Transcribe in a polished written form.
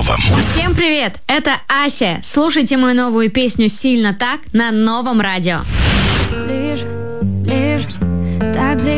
новом. Всем привет, это Ася. Слушайте мою новую песню «Сильно так» на Новом радио. Ближе, ближе.